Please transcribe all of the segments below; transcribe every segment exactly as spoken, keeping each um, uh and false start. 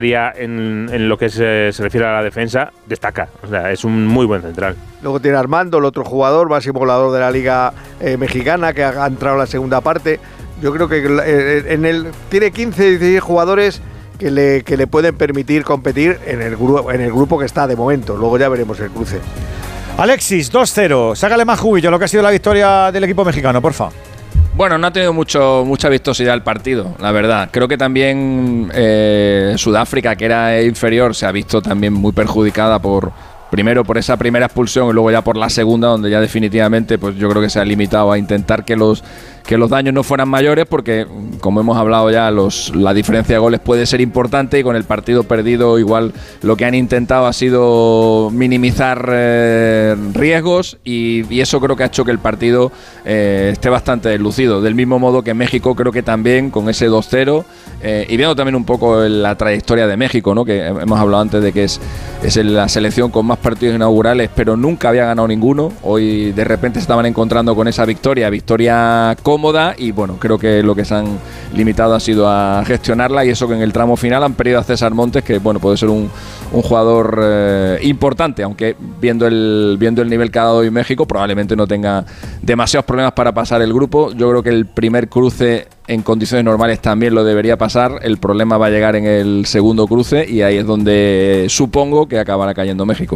En, en lo que se, se refiere a la defensa, destaca. O sea, es un muy buen central. Luego tiene Armando, el otro jugador, máximo goleador de la Liga eh, Mexicana, que ha, ha entrado en la segunda parte. Yo creo que eh, en el tiene quince, dieciséis jugadores que le, que le pueden permitir competir en el, gru- en el grupo que está de momento. Luego ya veremos el cruce. Alexis, dos cero. Sácale más jubillo a lo que ha sido la victoria del equipo mexicano, porfa. Bueno, no ha tenido mucho, mucha vistosidad el partido, la verdad. Creo que también eh, Sudáfrica, que era inferior, se ha visto también muy perjudicada por, primero por esa primera expulsión y luego ya por la segunda, donde ya definitivamente pues yo creo que se ha limitado a intentar que los que los daños no fueran mayores, porque como hemos hablado ya, los, la diferencia de goles puede ser importante, y con el partido perdido igual lo que han intentado ha sido minimizar eh, riesgos, y, y eso creo que ha hecho que el partido eh, esté bastante deslucido. Del mismo modo que México, creo que también con ese dos cero, eh, y viendo también un poco la trayectoria de México, ¿no? Que hemos hablado antes de que es, es la selección con más partidos inaugurales, pero nunca había ganado ninguno. Hoy de repente se estaban encontrando con esa victoria, victoria cómoda, y bueno, creo que lo que se han limitado ha sido a gestionarla, y eso que en el tramo final han perdido a César Montes, que bueno, puede ser un, un jugador eh, importante, aunque viendo el, viendo el nivel que ha dado hoy México, probablemente no tenga demasiados problemas para pasar el grupo. Yo creo que el primer cruce en condiciones normales también lo debería pasar. El problema va a llegar en el segundo cruce, y ahí es donde supongo que acabará cayendo México.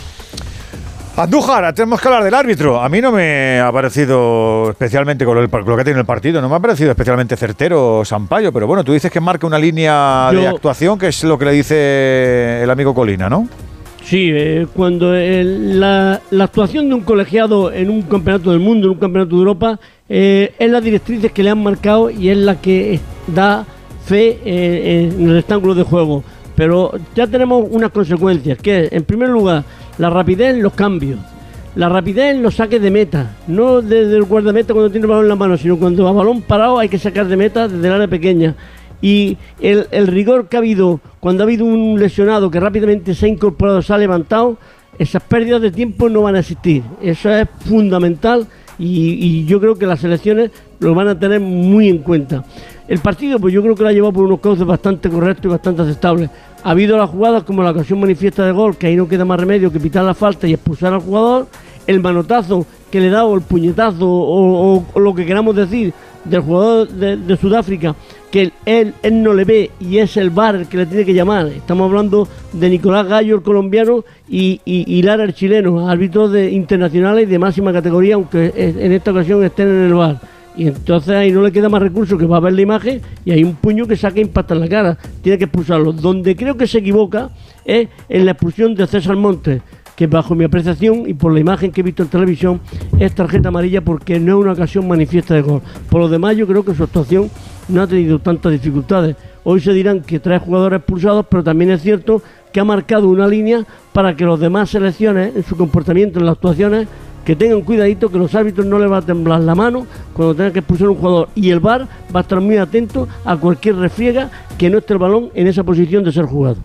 Andújar, tenemos que hablar del árbitro. A mí no me ha parecido especialmente, con lo, lo que ha tenido el partido, no me ha parecido especialmente certero Sampaio, pero bueno, tú dices que marca una línea Yo, de actuación, que es lo que le dice el amigo Colina, ¿no? Sí, eh, cuando el, la, la actuación de un colegiado en un campeonato del mundo, en un campeonato de Europa, eh, es las directrices que le han marcado y es la que da fe eh, en el rectángulo de juego. Pero ya tenemos unas consecuencias, que es, en primer lugar, la rapidez en los cambios, la rapidez en los saques de meta, no desde el guardameta cuando tiene el balón en la mano, sino cuando a balón parado hay que sacar de meta desde el área pequeña. Y el, el rigor que ha habido cuando ha habido un lesionado que rápidamente se ha incorporado, se ha levantado, esas pérdidas de tiempo no van a existir. Eso es fundamental, y, y yo creo que las selecciones lo van a tener muy en cuenta. El partido, pues yo creo que lo ha llevado por unos cauces bastante correctos y bastante aceptables. Ha habido las jugadas como la ocasión manifiesta de gol, que ahí no queda más remedio que pitar la falta y expulsar al jugador. El manotazo que le da, o el puñetazo, o, o, o lo que queramos decir, del jugador de, de Sudáfrica, que él, él no le ve, y es el V A R el que le tiene que llamar. Estamos hablando de Nicolás Gallo, el colombiano, y, y, y Lara, el chileno, árbitros de, internacionales y de máxima categoría, aunque en esta ocasión estén en el V A R. Y entonces ahí no le queda más recurso que va a ver la imagen, y hay un puño que saca e impacta en la cara. Tiene que expulsarlo. Donde creo que se equivoca es en la expulsión de César Montes, que bajo mi apreciación y por la imagen que he visto en televisión es tarjeta amarilla, porque no es una ocasión manifiesta de gol. Por lo demás, yo creo que su actuación no ha tenido tantas dificultades. Hoy se dirán que tres jugadores expulsados, pero también es cierto que ha marcado una línea para que los demás selecciones, en su comportamiento, en las actuaciones, que tengan cuidadito, que los árbitros no les va a temblar la mano cuando tengan que expulsar a un jugador, y el V A R va a estar muy atento a cualquier refriega que no esté el balón en esa posición de ser jugado.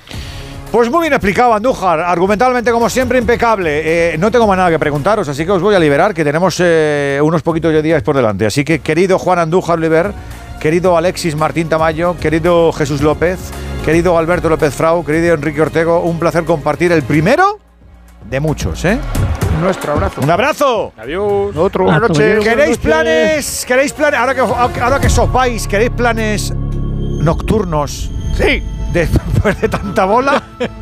Pues muy bien explicado, Andújar, argumentalmente como siempre impecable. Eh, no tengo más nada que preguntaros, así que os voy a liberar, que tenemos eh, unos poquitos de días por delante. Así que, querido Juan Andújar Oliver, querido Alexis Martín Tamayo, querido Jesús López, querido Alberto López Frau, querido Enrique Ortego, un placer compartir el primero de muchos, ¿eh? Nuestro abrazo. ¡Un abrazo! Adiós. Otro. Buenas noches. ¿Queréis noches. planes? ¿Queréis planes? Ahora que, ahora que sopáis, ¿queréis planes nocturnos? Sí. Después de tanta bola.